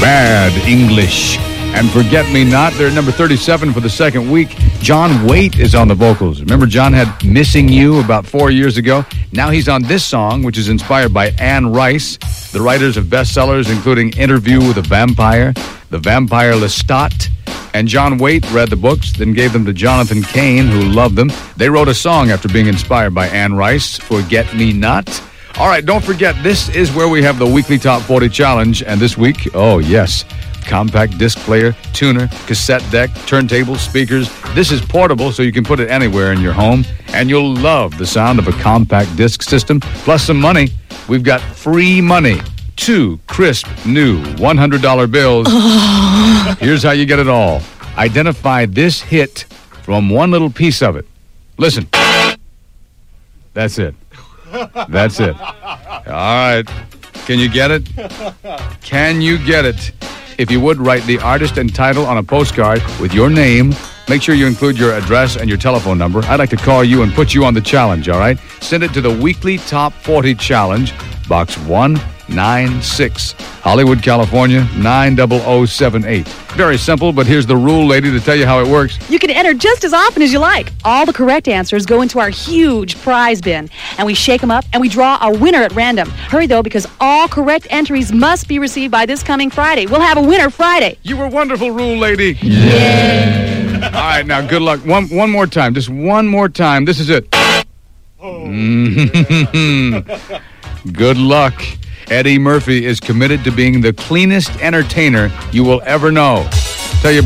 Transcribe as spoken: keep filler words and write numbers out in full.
Bad English. And Forget Me Not, they're number thirty-seven for the second week. John Waite is on the vocals. Remember John had Missing You about four years ago? Now he's on this song, which is inspired by Anne Rice, the writers of bestsellers including Interview with a Vampire, The Vampire Lestat, and John Waite read the books, then gave them to Jonathan Cain, who loved them. They wrote a song after being inspired by Anne Rice, Forget Me Not. All right, don't forget, this is where we have the weekly Top forty Challenge, and this week, oh yes, compact disc player, tuner, cassette deck, turntable, speakers. This is portable, so you can put it anywhere in your home, and you'll love the sound of a compact disc system, plus some money. We've got free money. Two crisp, new one hundred dollar bills. Here's how you get it all. Identify this hit from one little piece of it. Listen. That's it. That's it. All right. Can you get it? Can you get it? If you would, write the artist and title on a postcard with your name. Make sure you include your address and your telephone number. I'd like to call you and put you on the challenge, all right? Send it to the weekly Top forty Challenge, Box one ninety-six, Hollywood, California, nine zero zero seven eight. Very simple, but here's the rule, lady, to tell you how it works. You can enter just as often as you like. All the correct answers go into our huge prize bin, and we shake them up, and we draw a winner at random. Hurry, though, because all correct entries must be received by this coming Friday. We'll have a winner Friday. You were wonderful, rule lady. Yeah. All right, now, good luck. One, one more time. Just one more time. This is it. Oh. Good luck. Eddie Murphy is committed to being the cleanest entertainer you will ever know.